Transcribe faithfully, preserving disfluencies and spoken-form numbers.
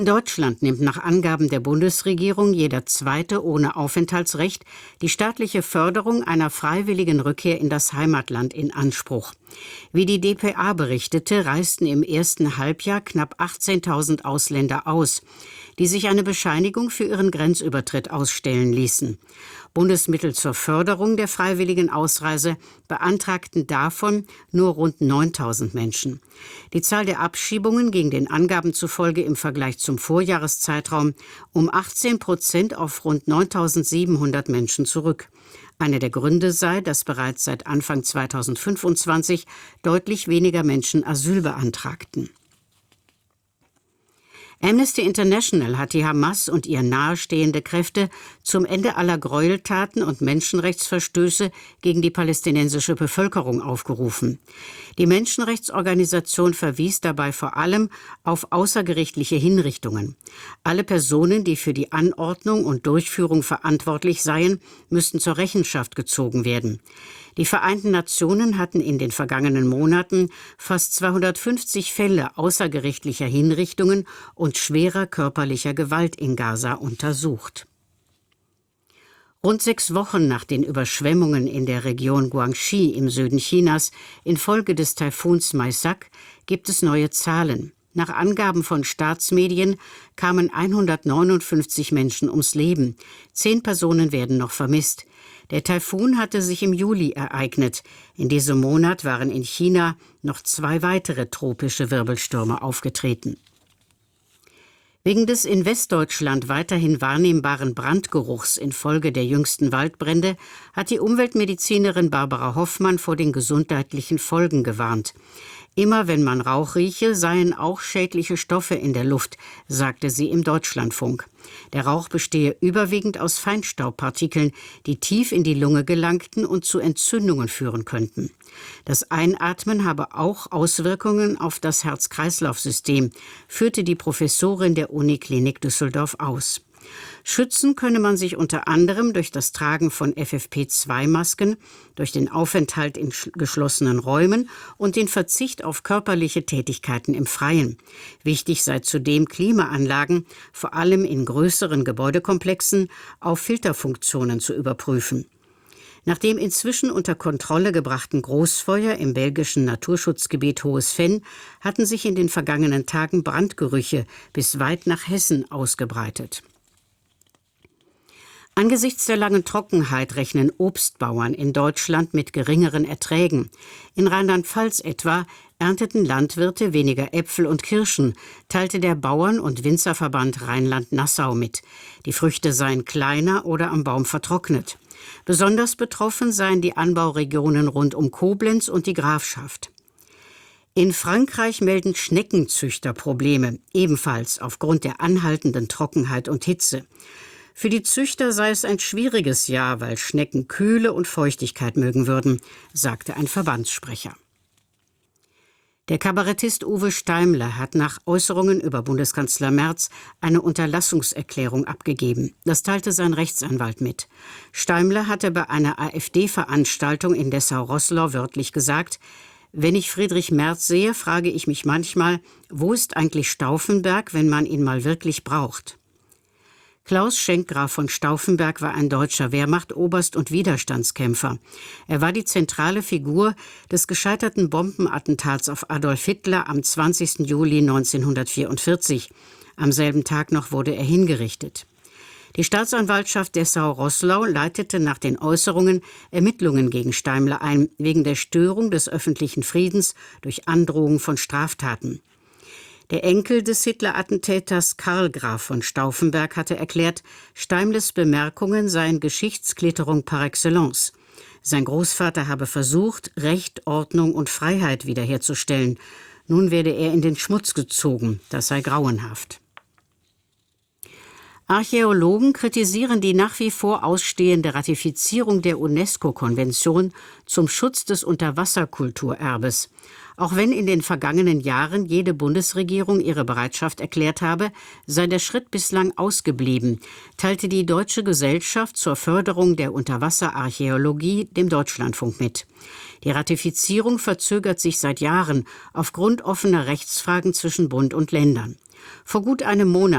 In Deutschland nimmt nach Angaben der Bundesregierung jeder Zweite ohne Aufenthaltsrecht die staatliche Förderung einer freiwilligen Rückkehr in das Heimatland in Anspruch. Wie die d p a berichtete, reisten im ersten Halbjahr knapp achtzehntausend Ausländer aus, die sich eine Bescheinigung für ihren Grenzübertritt ausstellen ließen. Bundesmittel zur Förderung der freiwilligen Ausreise beantragten davon nur rund neuntausend Menschen. Die Zahl der Abschiebungen ging den Angaben zufolge im Vergleich zum Vorjahreszeitraum um achtzehn Prozent auf rund neuntausendsiebenhundert Menschen zurück. Einer der Gründe sei, dass bereits seit Anfang zweitausendfünfundzwanzig deutlich weniger Menschen Asyl beantragten. Amnesty International hat die Hamas und ihr nahestehende Kräfte zum Ende aller Gräueltaten und Menschenrechtsverstöße gegen die palästinensische Bevölkerung aufgerufen. Die Menschenrechtsorganisation verwies dabei vor allem auf außergerichtliche Hinrichtungen. Alle Personen, die für die Anordnung und Durchführung verantwortlich seien, müssten zur Rechenschaft gezogen werden. Die Vereinten Nationen hatten in den vergangenen Monaten fast zweihundertfünfzig Fälle außergerichtlicher Hinrichtungen und schwerer körperlicher Gewalt in Gaza untersucht. Rund sechs Wochen nach den Überschwemmungen in der Region Guangxi im Süden Chinas infolge des Taifuns Maisak gibt es neue Zahlen. Nach Angaben von Staatsmedien kamen hundertneunundfünfzig Menschen ums Leben. Zehn Personen werden noch vermisst. Der Taifun hatte sich im Juli ereignet. In diesem Monat waren in China noch zwei weitere tropische Wirbelstürme aufgetreten. Wegen des in Westdeutschland weiterhin wahrnehmbaren Brandgeruchs infolge der jüngsten Waldbrände hat die Umweltmedizinerin Barbara Hoffmann vor den gesundheitlichen Folgen gewarnt. Immer wenn man Rauch rieche, seien auch schädliche Stoffe in der Luft, sagte sie im Deutschlandfunk. Der Rauch bestehe überwiegend aus Feinstaubpartikeln, die tief in die Lunge gelangten und zu Entzündungen führen könnten. Das Einatmen habe auch Auswirkungen auf das Herz-Kreislauf-System, führte die Professorin der Uniklinik Düsseldorf aus. Schützen könne man sich unter anderem durch das Tragen von F F P zwei Masken, durch den Aufenthalt in geschlossenen Räumen und den Verzicht auf körperliche Tätigkeiten im Freien. Wichtig sei zudem, Klimaanlagen, vor allem in größeren Gebäudekomplexen, auf Filterfunktionen zu überprüfen. Nach dem inzwischen unter Kontrolle gebrachten Großfeuer im belgischen Naturschutzgebiet Hohes Venn hatten sich in den vergangenen Tagen Brandgerüche bis weit nach Hessen ausgebreitet. Angesichts der langen Trockenheit rechnen Obstbauern in Deutschland mit geringeren Erträgen. In Rheinland-Pfalz etwa ernteten Landwirte weniger Äpfel und Kirschen, teilte der Bauern- und Winzerverband Rheinland-Nassau mit. Die Früchte seien kleiner oder am Baum vertrocknet. Besonders betroffen seien die Anbauregionen rund um Koblenz und die Grafschaft. In Frankreich melden Schneckenzüchter Probleme, ebenfalls aufgrund der anhaltenden Trockenheit und Hitze. Für die Züchter sei es ein schwieriges Jahr, weil Schnecken Kühle und Feuchtigkeit mögen würden, sagte ein Verbandssprecher. Der Kabarettist Uwe Steimler hat nach Äußerungen über Bundeskanzler Merz eine Unterlassungserklärung abgegeben. Das teilte sein Rechtsanwalt mit. Steimler hatte bei einer AfD-Veranstaltung in Dessau-Roßlau wörtlich gesagt: Wenn ich Friedrich Merz sehe, frage ich mich manchmal, wo ist eigentlich Stauffenberg, wenn man ihn mal wirklich braucht? Klaus Schenk Graf von Stauffenberg war ein deutscher Wehrmachtoberst und Widerstandskämpfer. Er war die zentrale Figur des gescheiterten Bombenattentats auf Adolf Hitler am zwanzigsten Juli neunzehnhundertvierundvierzig. Am selben Tag noch wurde er hingerichtet. Die Staatsanwaltschaft Dessau-Roßlau leitete nach den Äußerungen Ermittlungen gegen Steimler ein, wegen der Störung des öffentlichen Friedens durch Androhung von Straftaten. Der Enkel des Hitler-Attentäters Karl Graf von Stauffenberg hatte erklärt, Steimles Bemerkungen seien Geschichtsklitterung par excellence. Sein Großvater habe versucht, Recht, Ordnung und Freiheit wiederherzustellen. Nun werde er in den Schmutz gezogen. Das sei grauenhaft. Archäologen kritisieren die nach wie vor ausstehende Ratifizierung der UNESCO-Konvention zum Schutz des Unterwasserkulturerbes. Auch wenn in den vergangenen Jahren jede Bundesregierung ihre Bereitschaft erklärt habe, sei der Schritt bislang ausgeblieben, teilte die Deutsche Gesellschaft zur Förderung der Unterwasserarchäologie dem Deutschlandfunk mit. Die Ratifizierung verzögert sich seit Jahren aufgrund offener Rechtsfragen zwischen Bund und Ländern. Vor gut einem Monat